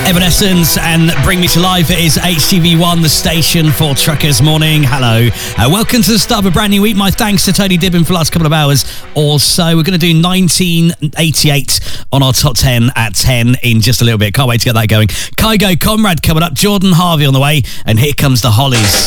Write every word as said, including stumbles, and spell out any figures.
Evanescence and Bring Me to Life. It is H T V one, the station for Truckers Morning. Hello. Uh, welcome to the start of a brand new week. My thanks to Tony Dibbin for the last couple of hours or so. We're going to do nineteen eighty-eight on our top ten at ten in just a little bit. Can't wait to get that going. Kygo Comrade coming up. Jordan Harvey on the way. And here comes the Hollies.